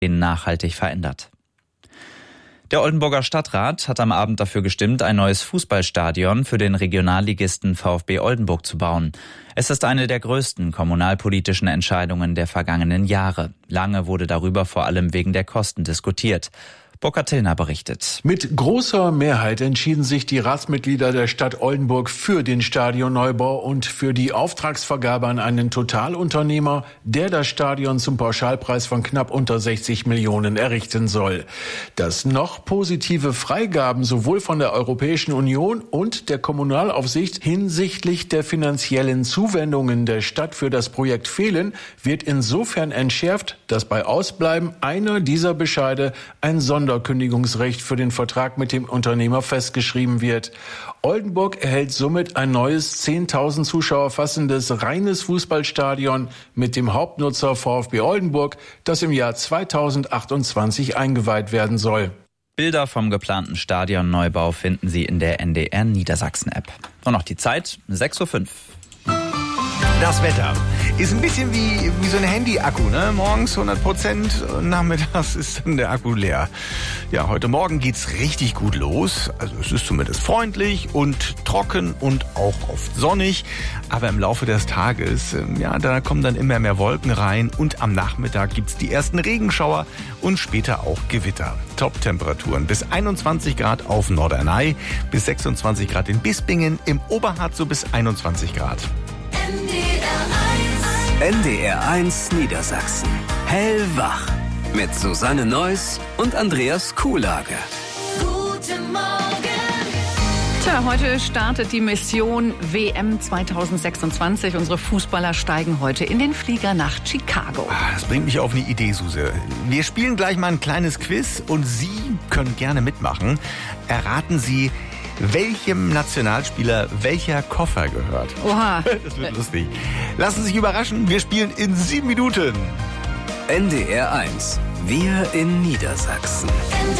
nachhaltig verändert. Der Oldenburger Stadtrat hat am Abend dafür gestimmt, ein neues Fußballstadion für den Regionalligisten VfB Oldenburg zu bauen. Es ist eine der größten kommunalpolitischen Entscheidungen der vergangenen Jahre. Lange wurde darüber vor allem wegen der Kosten diskutiert. Burkhard Tillner berichtet. Mit großer Mehrheit entschieden sich die Ratsmitglieder der Stadt Oldenburg für den Stadionneubau und für die Auftragsvergabe an einen Totalunternehmer, der das Stadion zum Pauschalpreis von knapp unter 60 Millionen errichten soll. Dass noch positive Freigaben sowohl von der Europäischen Union und der Kommunalaufsicht hinsichtlich der finanziellen Zuwendungen der Stadt für das Projekt fehlen, wird insofern entschärft, dass bei Ausbleiben einer dieser Bescheide ein Sonderkündigungsrecht für den Vertrag mit dem Unternehmer festgeschrieben wird. Oldenburg erhält somit ein neues 10.000 Zuschauer fassendes reines Fußballstadion mit dem Hauptnutzer VfB Oldenburg, das im Jahr 2028 eingeweiht werden soll. Bilder vom geplanten Stadionneubau finden Sie in der NDR Niedersachsen-App. Und noch die Zeit, 6:05 Uhr. Das Wetter ist ein bisschen wie so ein Handy-Akku, ne? Morgens 100%, nachmittags ist dann der Akku leer. Ja, heute Morgen geht's richtig gut los. Also es ist zumindest freundlich und trocken und auch oft sonnig. Aber im Laufe des Tages, da kommen dann immer mehr Wolken rein und am Nachmittag gibt's die ersten Regenschauer und später auch Gewitter. Top-Temperaturen bis 21 Grad auf Norderney, bis 26 Grad in Bispingen, im Oberharz so bis 21 Grad. NDR 1 Niedersachsen. Hellwach. Mit Susanne Neuss und Andreas Kuhlage. Guten Morgen. Tja, heute startet die Mission WM 2026. Unsere Fußballer steigen heute in den Flieger nach Chicago. Das bringt mich auf eine Idee, Suse. Wir spielen gleich mal ein kleines Quiz und Sie können gerne mitmachen. Erraten Sie, welchem Nationalspieler welcher Koffer gehört. Oha. Das wird lustig. Lassen Sie sich überraschen, wir spielen in 7 Minuten. NDR 1. Wir in Niedersachsen.